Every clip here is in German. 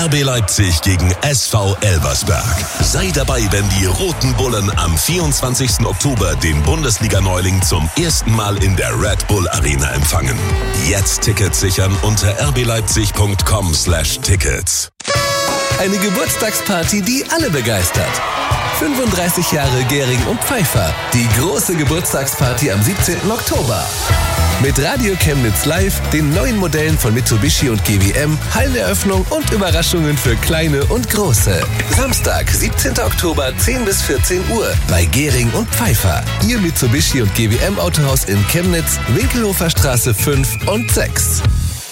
RB Leipzig gegen SV Elversberg. Sei dabei, wenn die Roten Bullen am 24. Oktober den Bundesliga-Neuling zum ersten Mal in der Red Bull Arena empfangen. Jetzt Tickets sichern unter rbleipzig.com/tickets. Eine Geburtstagsparty, die alle begeistert. 35 Jahre Gehring und Pfeiffer. Die große Geburtstagsparty am 17. Oktober. Mit Radio Chemnitz Live, den neuen Modellen von Mitsubishi und GWM, Halleneröffnung und Überraschungen für Kleine und Große. Samstag, 17. Oktober, 10 bis 14 Uhr bei Gehring und Pfeiffer. Ihr Mitsubishi und GWM Autohaus in Chemnitz, Winkelhofer Straße 5 und 6.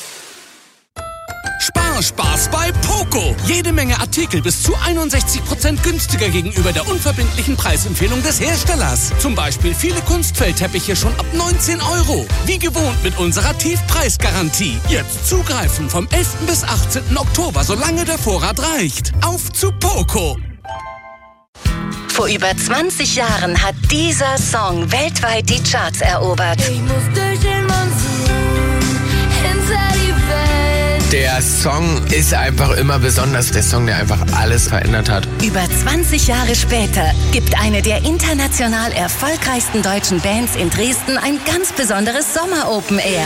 Spaß bei Poco. Jede Menge Artikel bis zu 61% günstiger gegenüber der unverbindlichen Preisempfehlung des Herstellers. Zum Beispiel viele Kunstfeldteppiche schon ab 19 €. Wie gewohnt mit unserer Tiefpreisgarantie. Jetzt zugreifen vom 11. bis 18. Oktober, solange der Vorrat reicht. Auf zu Poco. Vor über 20 Jahren hat dieser Song weltweit die Charts erobert. Ich muss durch den Monsun hinter die Welt. Der Song ist einfach immer besonders. Der Song, der einfach alles verändert hat. Über 20 Jahre später gibt eine der international erfolgreichsten deutschen Bands in Dresden ein ganz besonderes Sommer-Open Air.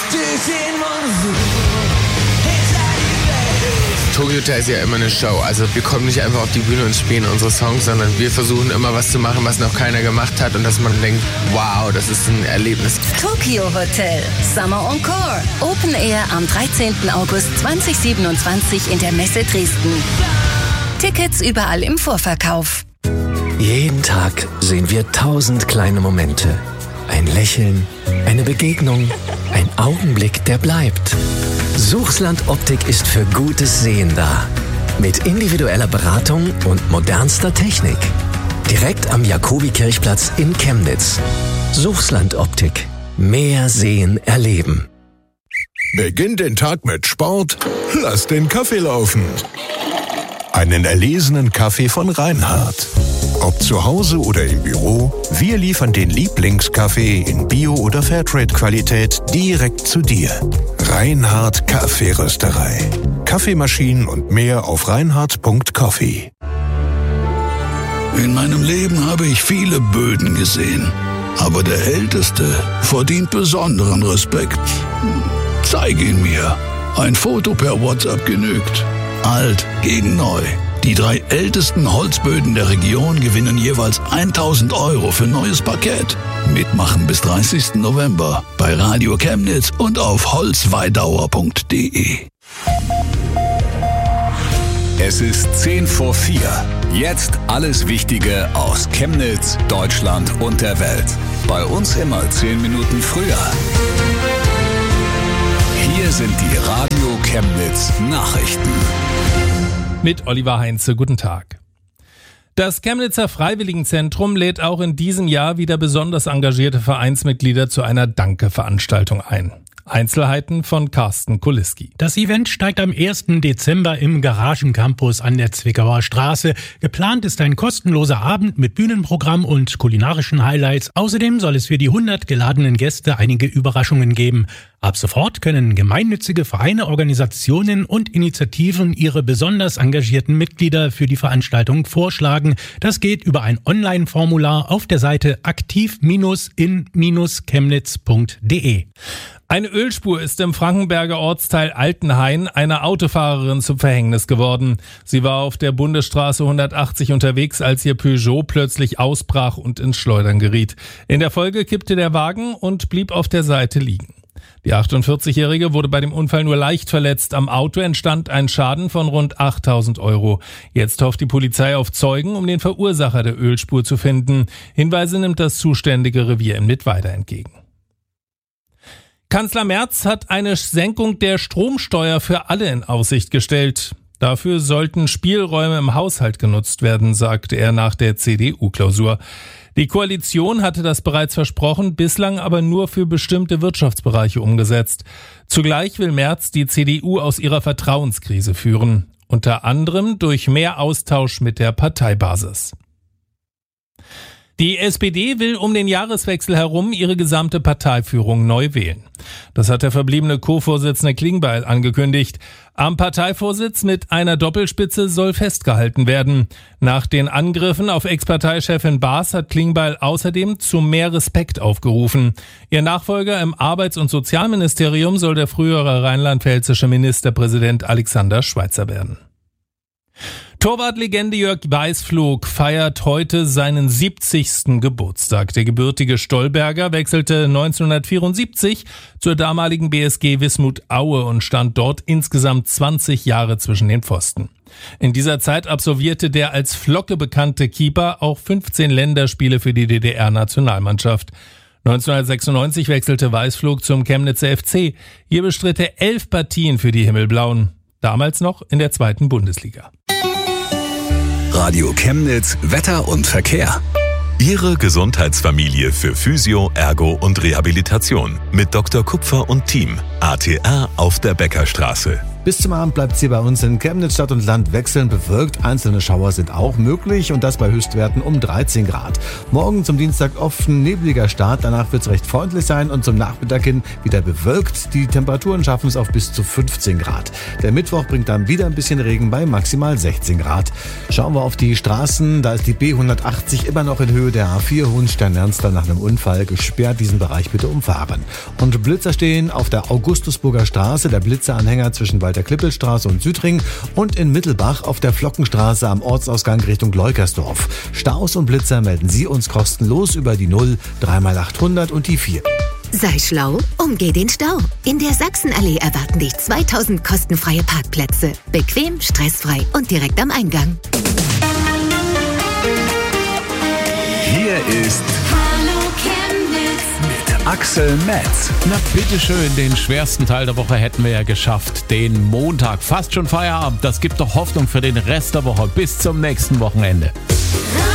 Tokyo Hotel ist ja immer eine Show. Also wir kommen nicht einfach auf die Bühne und spielen unsere Songs, sondern wir versuchen immer was zu machen, was noch keiner gemacht hat und dass man denkt, wow, das ist ein Erlebnis. Tokyo Hotel, Summer Encore, Open Air am 13. August 2027 in der Messe Dresden. Tickets überall im Vorverkauf. Jeden Tag sehen wir 1000 kleine Momente. Ein Lächeln, eine Begegnung, ein Augenblick, der bleibt. Suchsland Optik ist für gutes Sehen da. Mit individueller Beratung und modernster Technik. Direkt am Jakobikirchplatz in Chemnitz. Suchsland Optik. Mehr Sehen erleben. Beginn den Tag mit Sport, lass den Kaffee laufen. Einen erlesenen Kaffee von Reinhardt. Ob zu Hause oder im Büro, wir liefern den Lieblingskaffee in Bio- oder Fairtrade-Qualität direkt zu dir. Reinhardt Kaffeerösterei. Kaffeemaschinen und mehr auf reinhardt.coffee. In meinem Leben habe ich viele Böden gesehen. Aber der Älteste verdient besonderen Respekt. Zeige ihn mir. Ein Foto per WhatsApp genügt. Alt gegen neu. Die 3 ältesten Holzböden der Region gewinnen jeweils 1.000 € für neues Parkett. Mitmachen bis 30. November bei Radio Chemnitz und auf holzweidauer.de. Es ist 10 vor 4. Jetzt alles Wichtige aus Chemnitz, Deutschland und der Welt. Bei uns immer 10 Minuten früher. Hier sind die Radio Chemnitz Nachrichten. Mit Oliver Heinze, guten Tag. Das Chemnitzer Freiwilligenzentrum lädt auch in diesem Jahr wieder besonders engagierte Vereinsmitglieder zu einer Danke-Veranstaltung ein. Einzelheiten von Carsten Kuliski. Das Event steigt am 1. Dezember im Garagencampus an der Zwickauer Straße. Geplant ist ein kostenloser Abend mit Bühnenprogramm und kulinarischen Highlights. Außerdem soll es für die 100 geladenen Gäste einige Überraschungen geben. Ab sofort können gemeinnützige Vereine, Organisationen und Initiativen ihre besonders engagierten Mitglieder für die Veranstaltung vorschlagen. Das geht über ein Online-Formular auf der Seite aktiv-in-chemnitz.de. Eine Ölspur ist im Frankenberger Ortsteil Altenhain einer Autofahrerin zum Verhängnis geworden. Sie war auf der Bundesstraße 180 unterwegs, als ihr Peugeot plötzlich ausbrach und ins Schleudern geriet. In der Folge kippte der Wagen und blieb auf der Seite liegen. Die 48-Jährige wurde bei dem Unfall nur leicht verletzt. Am Auto entstand ein Schaden von rund 8.000 €. Jetzt hofft die Polizei auf Zeugen, um den Verursacher der Ölspur zu finden. Hinweise nimmt das zuständige Revier in Mittweida entgegen. Kanzler Merz hat eine Senkung der Stromsteuer für alle in Aussicht gestellt. Dafür sollten Spielräume im Haushalt genutzt werden, sagte er nach der CDU-Klausur. Die Koalition hatte das bereits versprochen, bislang aber nur für bestimmte Wirtschaftsbereiche umgesetzt. Zugleich will Merz die CDU aus ihrer Vertrauenskrise führen, unter anderem durch mehr Austausch mit der Parteibasis. Die SPD will um den Jahreswechsel herum ihre gesamte Parteiführung neu wählen. Das hat der verbliebene Co-Vorsitzende Klingbeil angekündigt. Am Parteivorsitz mit einer Doppelspitze soll festgehalten werden. Nach den Angriffen auf Ex-Parteichefin Baas hat Klingbeil außerdem zu mehr Respekt aufgerufen. Ihr Nachfolger im Arbeits- und Sozialministerium soll der frühere rheinland-pfälzische Ministerpräsident Alexander Schweitzer werden. Torwartlegende Jörg Weißflog feiert heute seinen 70. Geburtstag. Der gebürtige Stolberger wechselte 1974 zur damaligen BSG Wismut Aue und stand dort insgesamt 20 Jahre zwischen den Pfosten. In dieser Zeit absolvierte der als Flocke bekannte Keeper auch 15 Länderspiele für die DDR-Nationalmannschaft. 1996 wechselte Weißflog zum Chemnitzer FC. Hier bestritt er 11 Partien für die Himmelblauen. Damals noch in der 2. Bundesliga. Radio Chemnitz, Wetter und Verkehr. Ihre Gesundheitsfamilie für Physio, Ergo und Rehabilitation mit Dr. Kupfer und Team. ATR auf der Beckerstraße. Bis zum Abend bleibt es hier bei uns in Chemnitz Stadt und Land wechselnd bewölkt. Einzelne Schauer sind auch möglich und das bei Höchstwerten um 13 Grad. Morgen zum Dienstag oft ein nebliger Start, danach wird es recht freundlich sein und zum Nachmittag hin wieder bewölkt. Die Temperaturen schaffen es auf bis zu 15 Grad. Der Mittwoch bringt dann wieder ein bisschen Regen bei maximal 16 Grad. Schauen wir auf die Straßen, da ist die B180 immer noch in Höhe der A4 Hohenstein-Ernstthal nach einem Unfall gesperrt. Diesen Bereich bitte umfahren. Und Blitzer stehen auf der Augustusburger Straße, der Blitzeranhänger zwischen der Klippelstraße und Südring und in Mittelbach auf der Flockenstraße am Ortsausgang Richtung Leukersdorf. Staus und Blitzer melden Sie uns kostenlos über die 0 3x800 und die 4. Sei schlau, umgeh den Stau. In der Sachsenallee erwarten dich 2000 kostenfreie Parkplätze. Bequem, stressfrei und direkt am Eingang. Hier ist Axel Metz. Na bitteschön, den schwersten Teil der Woche hätten wir ja geschafft. Den Montag, fast schon Feierabend. Das gibt doch Hoffnung für den Rest der Woche. Bis zum nächsten Wochenende.